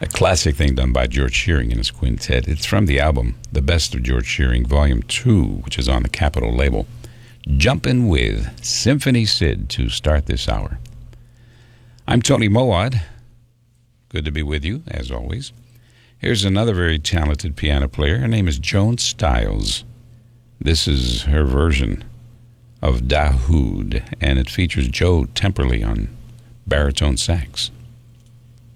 A classic thing done by George Shearing and his quintet. It's from the album The Best of George Shearing, Volume 2, which is on the Capitol label. Jumpin' with Symphony Sid to start this hour. I'm Tony Mowat. Good to be with you, as always. Here's another very talented piano player. Her name is Joan Styles. This is her version of Dahoud, and it features Joe Temperley on baritone sax.